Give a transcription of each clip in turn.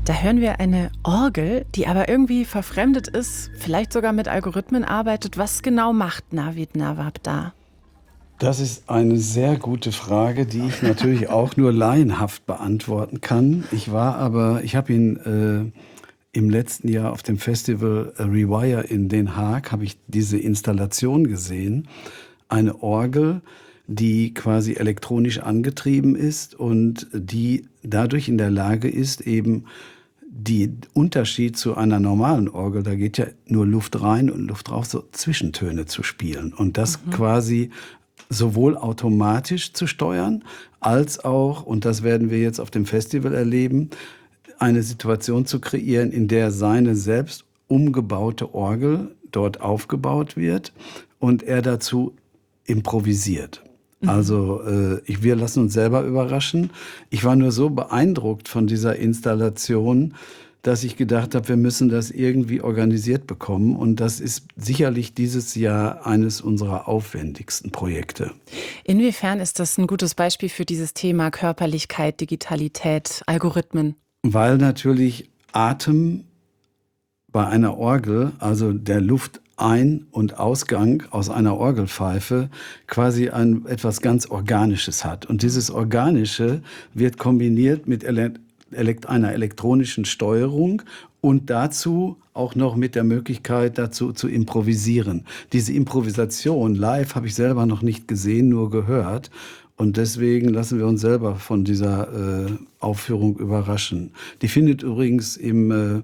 Da hören wir eine Orgel, die aber irgendwie verfremdet ist, vielleicht sogar mit Algorithmen arbeitet. Was genau macht Navid Nawab da? Das ist eine sehr gute Frage, die ich natürlich auch nur laienhaft beantworten kann. Ich habe ihn im letzten Jahr auf dem Festival Rewire in Den Haag, habe ich diese Installation gesehen. Eine Orgel, die quasi elektronisch angetrieben ist und die dadurch in der Lage ist, eben die Unterschied zu einer normalen Orgel, da geht ja nur Luft rein und Luft raus, so Zwischentöne zu spielen. Und das quasi sowohl automatisch zu steuern, als auch, und das werden wir jetzt auf dem Festival erleben, eine Situation zu kreieren, in der seine selbst umgebaute Orgel dort aufgebaut wird und er dazu improvisiert. Also wir lassen uns selber überraschen. Ich war nur so beeindruckt von dieser Installation, dass ich gedacht habe, wir müssen das irgendwie organisiert bekommen. Und das ist sicherlich dieses Jahr eines unserer aufwendigsten Projekte. Inwiefern ist das ein gutes Beispiel für dieses Thema Körperlichkeit, Digitalität, Algorithmen? Weil natürlich Atem bei einer Orgel, also der Luftein- und Ausgang aus einer Orgelpfeife, quasi etwas ganz Organisches hat. Und dieses Organische wird kombiniert mit einer elektronischen Steuerung und dazu auch noch mit der Möglichkeit, dazu zu improvisieren. Diese Improvisation live habe ich selber noch nicht gesehen, nur gehört. Und deswegen lassen wir uns selber von dieser Aufführung überraschen. Die findet übrigens in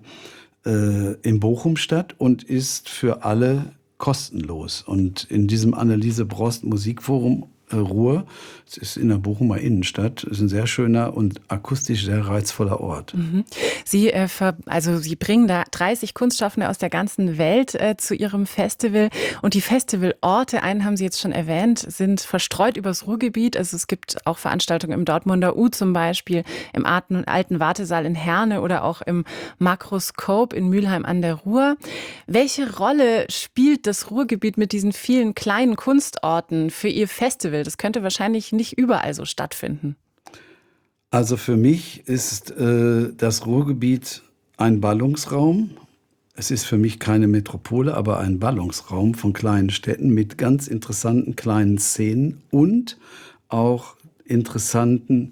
Bochum statt und ist für alle kostenlos. Und in diesem Anneliese Brost Musikforum Ruhr, es ist in der Bochumer Innenstadt, ist ein sehr schöner und akustisch sehr reizvoller Ort. Sie bringen da 30 Kunstschaffende aus der ganzen Welt zu Ihrem Festival. Und die Festivalorte, einen haben Sie jetzt schon erwähnt, sind verstreut übers Ruhrgebiet. Also es gibt auch Veranstaltungen im Dortmunder U zum Beispiel, im alten Wartesaal in Herne oder auch im Makroskop in Mülheim an der Ruhr. Welche Rolle spielt das Ruhrgebiet mit diesen vielen kleinen Kunstorten für Ihr Festival? Das könnte wahrscheinlich nicht überall so stattfinden. Also für mich ist das Ruhrgebiet ein Ballungsraum. Es ist für mich keine Metropole, aber ein Ballungsraum von kleinen Städten mit ganz interessanten kleinen Szenen und auch interessanten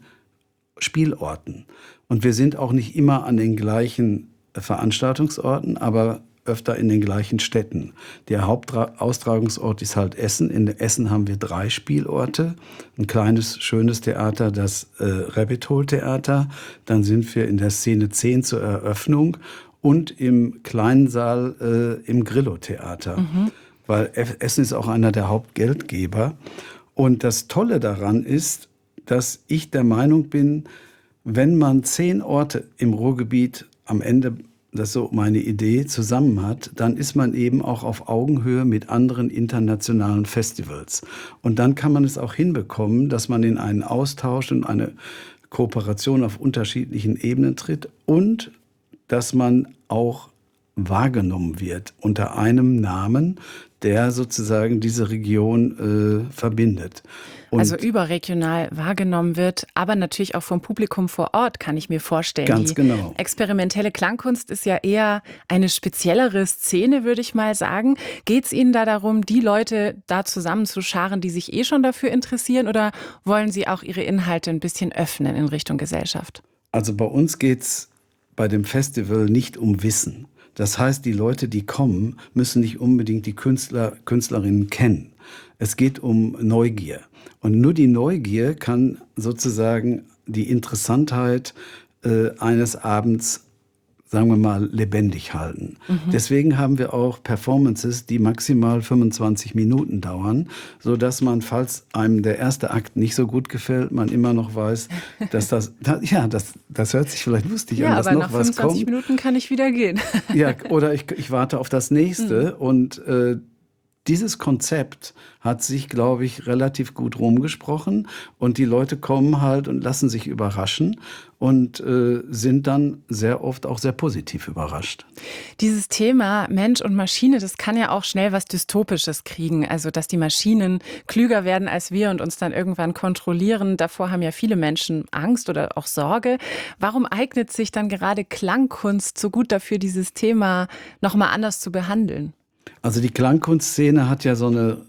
Spielorten. Und wir sind auch nicht immer an den gleichen Veranstaltungsorten, aber öfter in den gleichen Städten. Der Hauptaustragungsort ist halt Essen. In Essen haben wir 3 Spielorte. Ein kleines, schönes Theater, das Rabbit Hole Theater. Dann sind wir in der Szene 10 zur Eröffnung und im kleinen Saal im Grillo Theater. Weil Essen ist auch einer der Hauptgeldgeber. Und das Tolle daran ist, dass ich der Meinung bin, wenn man 10 Orte im Ruhrgebiet am Ende, das ist so meine Idee, zusammen hat, dann ist man eben auch auf Augenhöhe mit anderen internationalen Festivals. Und dann kann man es auch hinbekommen, dass man in einen Austausch und eine Kooperation auf unterschiedlichen Ebenen tritt und dass man auch wahrgenommen wird unter einem Namen, der sozusagen diese Region verbindet. Und also überregional wahrgenommen wird, aber natürlich auch vom Publikum vor Ort, kann ich mir vorstellen. Ganz genau. Experimentelle Klangkunst ist ja eher eine speziellere Szene, würde ich mal sagen. Geht es Ihnen da darum, die Leute da zusammenzuscharen, die sich eh schon dafür interessieren, oder wollen Sie auch Ihre Inhalte ein bisschen öffnen in Richtung Gesellschaft? Also bei uns geht's bei dem Festival nicht um Wissen. Das heißt, die Leute, die kommen, müssen nicht unbedingt die Künstlerinnen kennen. Es geht um Neugier. Und nur die Neugier kann sozusagen die Interessantheit eines Abends, sagen wir mal, lebendig halten. Deswegen haben wir auch Performances, die maximal 25 Minuten dauern, sodass man, falls einem der erste Akt nicht so gut gefällt, man immer noch weiß, dass das hört sich vielleicht lustig an, dass aber noch nach was 25 kommt. Minuten kann ich wieder gehen. Ja, oder ich warte auf das nächste und dieses Konzept hat sich, glaube ich, relativ gut rumgesprochen und die Leute kommen halt und lassen sich überraschen und sind dann sehr oft auch sehr positiv überrascht. Dieses Thema Mensch und Maschine, das kann ja auch schnell was Dystopisches kriegen. Also, dass die Maschinen klüger werden als wir und uns dann irgendwann kontrollieren. Davor haben ja viele Menschen Angst oder auch Sorge. Warum eignet sich dann gerade Klangkunst so gut dafür, dieses Thema nochmal anders zu behandeln? Also die Klangkunstszene hat ja so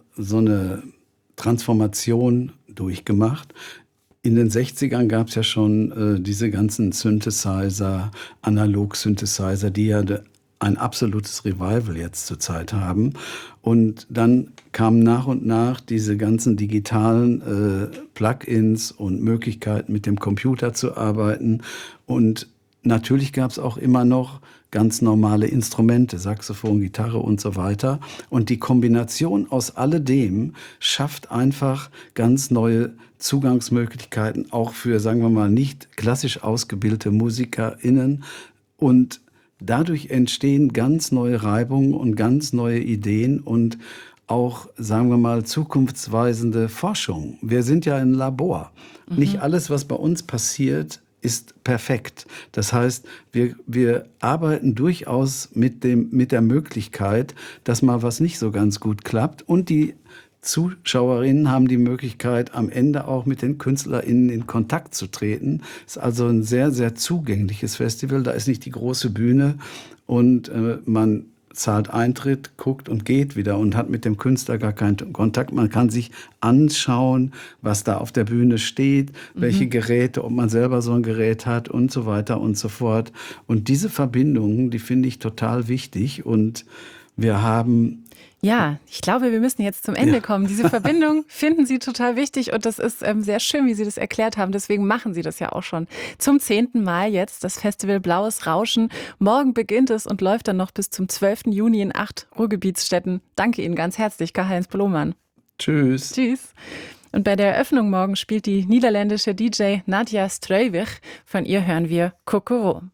eine Transformation durchgemacht. In den 60ern gab es ja schon diese ganzen Synthesizer, Analog-Synthesizer, die ja ein absolutes Revival jetzt zurzeit haben. Und dann kamen nach und nach diese ganzen digitalen Plugins und Möglichkeiten, mit dem Computer zu arbeiten. Und natürlich gab es auch immer noch ganz normale Instrumente, Saxophon, Gitarre und so weiter. Und die Kombination aus alledem schafft einfach ganz neue Zugangsmöglichkeiten, auch für, sagen wir mal, nicht klassisch ausgebildete MusikerInnen. Und dadurch entstehen ganz neue Reibungen und ganz neue Ideen und auch, sagen wir mal, zukunftsweisende Forschung. Wir sind ja ein Labor. Nicht alles, was bei uns passiert, ist perfekt. Das heißt, wir arbeiten durchaus mit der Möglichkeit, dass mal was nicht so ganz gut klappt. Und die Zuschauerinnen haben die Möglichkeit, am Ende auch mit den KünstlerInnen in Kontakt zu treten. Ist also ein sehr, sehr zugängliches Festival. Da ist nicht die große Bühne und man zahlt Eintritt, guckt und geht wieder und hat mit dem Künstler gar keinen Kontakt. Man kann sich anschauen, was da auf der Bühne steht, welche Geräte, ob man selber so ein Gerät hat und so weiter und so fort. Und diese Verbindungen, die finde ich total wichtig. Und wir haben... Ja, ich glaube, wir müssen jetzt zum Ende kommen. Diese Verbindung finden Sie total wichtig und das ist sehr schön, wie Sie das erklärt haben. Deswegen machen Sie das ja auch schon zum 10. Mal jetzt, das Festival Blaues Rauschen. Morgen beginnt es und läuft dann noch bis zum 12. Juni in 8 Ruhrgebietsstädten. Danke Ihnen ganz herzlich, Karl-Heinz Ploman. Tschüss. Tschüss. Und bei der Eröffnung morgen spielt die niederländische DJ Nadia Struyvig. Von ihr hören wir Kokoro.